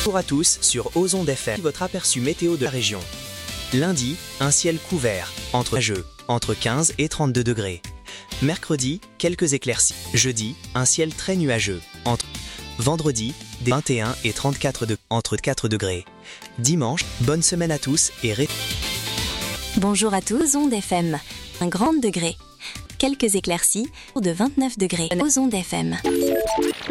Bonjour à tous sur Ozonde FM, votre aperçu météo de la région. Lundi, un ciel couvert, entre 15 et 32 degrés. Mercredi, quelques éclaircies. Jeudi, un ciel très nuageux. Vendredi, des 21 et 34 entre 4 degrés. Dimanche, bonne semaine à tous et Bonjour à tous, Ozonde FM. Un grand degré. Quelques éclaircies de 29 degrés. Ozonde FM.